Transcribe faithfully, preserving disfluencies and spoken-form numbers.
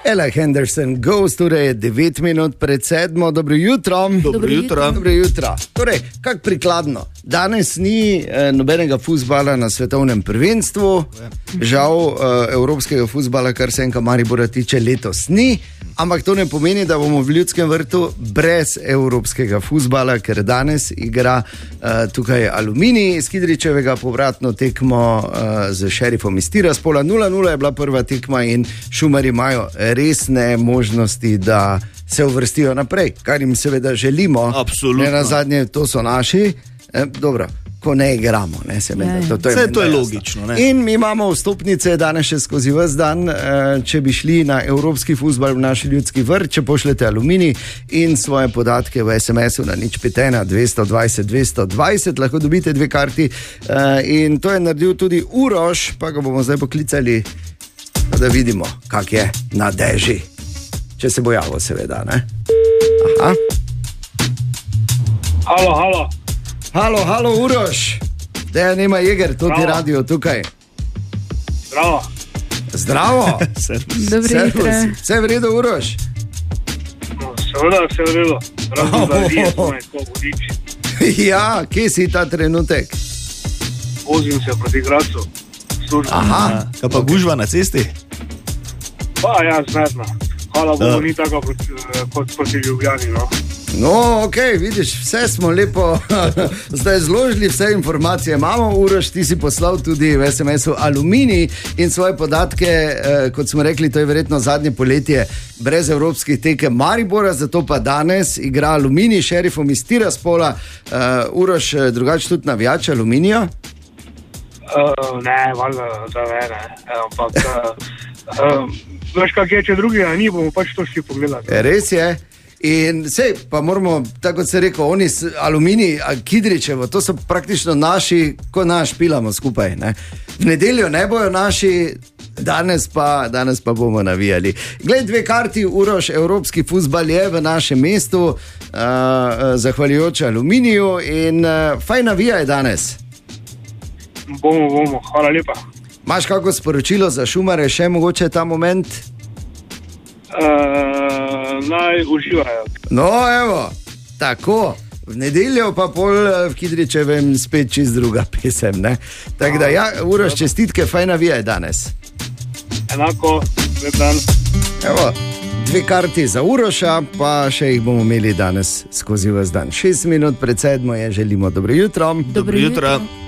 Ella Henderson Goes, torej devet minut pred sedmo. Dobro jutro. Dobro jutro. Dobro jutro. Torej, kak prikladno. Danes ni eh, nobenega fuzbala na svetovnem prvenstvu. Žal eh, evropskega fuzbala, kar se enka Maribora tiče, letos ni. Ampak to ne pomeni, da bomo v Ljudskem vrtu brez evropskega fuzbala, ker danes igra uh, tukaj Aluminij iz Kidričevega, povratno tekmo uh, z Šerifom iz Tiraspola. nula nula je bila prva tekma in Šumarji imajo resne možnosti, da se uvrstijo naprej, kar jim seveda želimo. Absolutno. Ne, na zadnje, to so naši. Eh, dobro. Ko ne igramo, ne, se meni, to, to je, Vse to je logično. Ne? In mi imamo vstopnice danes še skozi ves dan, če bi šli na evropski fuzbal v naš Ljudski vrt, če pošljete Aluminij in svoje podatke v es em esu na nič pet ena dvesto dvajset dvesto dvajset, lahko dobite dve karti in to je naredil tudi Uroš, pa ga bomo zdaj poklicali, da vidimo, kak je na deži. Če se bo javil, seveda, ne? Aha. Halo, halo. Halo, halo, Uroš. Dejan ima Jeger, to ti radio tukaj. Zdravo. Zdravo. Dobro jutro. Vse v redu, Uroš? No, seveda, vse v redu. Razno da vijem, ko vodič. Ja, kje si ta trenutek? Vozim se proti Gracu. Služba. Aha. Kaj pa gužva na cesti? Pa ja, zmetno. Hvala Bogu, ni tako kot proti Ljubljani, no. No, ok, vidiš, vse smo lepo zdaj zložili, vse informacije imamo. Uroš, ti si poslal tudi v es em esu Aluminij in svoje podatke, eh, kot smo rekli, to je verjetno zadnje poletje brez evropskih tekem Maribora, zato pa danes igra Aluminij s Šerifom iz Tiraspola. Uh, Uroš, drugače tudi navijač Aluminija? Uh, ne, valjda, da ne, ne. Ampak, uh, uh, veš, kak je, če drugega ni, bomo pač to šli pogledati. Res je. In sej, pa moramo, tako kot se rekel, oni Aluminij, Kidričevo, to so praktično naši, ko naš pilamo skupaj. Ne? V nedeljo ne bojo naši, danes pa, danes pa bomo navijali. Glej, dve karti, Uroš, evropski fuzbal je v našem mestu, uh, zahvaljujoč Aluminiju in uh, fajn navijaj danes. Bomo, bomo, hvala lepa. Imaš kako sporočilo za Šumare, še mogoče ta moment? Uh, naj uživajo. No, evo, tako. V nedeljo pa pol v Kidričevem spet čist druga pesem, ne? Tako da, ja, Uroš, čestitke, fajn navijaj danes. Enako, lep dan. Evo, dve karti za Uroša, pa še jih bomo imeli danes skozi ves dan. Šest minut pred sedmo je, želimo dobro jutro. Dobro jutro.